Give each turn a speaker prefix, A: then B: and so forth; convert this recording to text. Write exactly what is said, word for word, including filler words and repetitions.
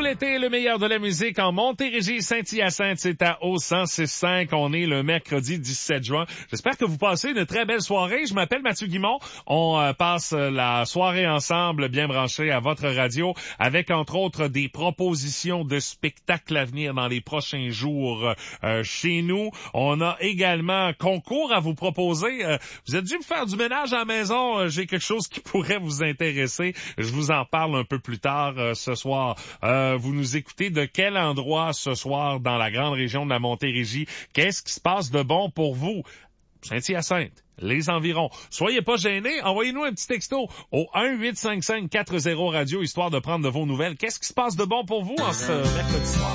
A: l'été, le meilleur de la musique en Montérégie, Saint-Hyacinthe, c'est à O cent six cinq. On est le mercredi dix-sept juin. J'espère que vous passez une très belle soirée. Je m'appelle Mathieu Guimont. On euh, passe la soirée ensemble, bien branchés à votre radio, avec entre autres des propositions de spectacles à venir dans les prochains jours euh, chez nous. On a également un concours à vous proposer. Euh, vous êtes dû me faire du ménage à la maison. Euh, j'ai quelque chose qui pourrait vous intéresser. Je vous en parle un peu plus tard euh, ce soir. Euh, vous nous écoutez de quel endroit ce soir dans la grande région de la Montérégie? Qu'est-ce qui se passe de bon pour vous? Saint-Hyacinthe, les environs. Soyez pas gênés, envoyez-nous un petit texto au un huit cinq cinq quatre zéro radio, histoire de prendre de vos nouvelles. Qu'est-ce qui se passe de bon pour vous en ce mercredi soir?